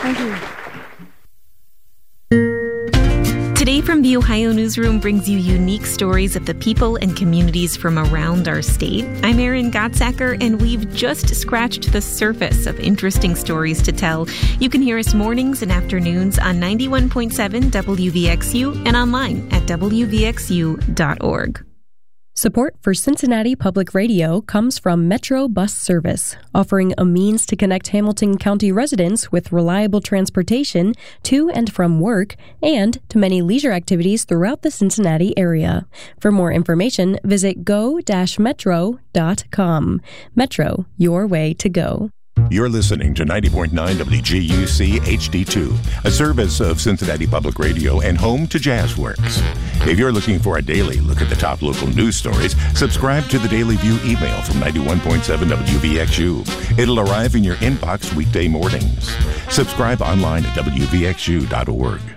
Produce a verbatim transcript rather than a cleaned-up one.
Thank you. Today from the Ohio Newsroom brings you unique stories of the people and communities from around our state. I'm Erin Gottsacker, and we've just scratched the surface of interesting stories to tell. You can hear us mornings and afternoons on ninety-one point seven W V X U and online at W V X U dot org. Support for Cincinnati Public Radio comes from Metro Bus Service, offering a means to connect Hamilton County residents with reliable transportation to and from work and to many leisure activities throughout the Cincinnati area. For more information, visit go dash metro dot com. Metro, your way to go. You're listening to ninety point nine W G U C H D two, a service of Cincinnati Public Radio and home to Jazzworks. If you're looking for a daily look at the top local news stories, subscribe to the Daily View email from ninety-one point seven W V X U. It'll arrive in your inbox weekday mornings. Subscribe online at W V X U dot org.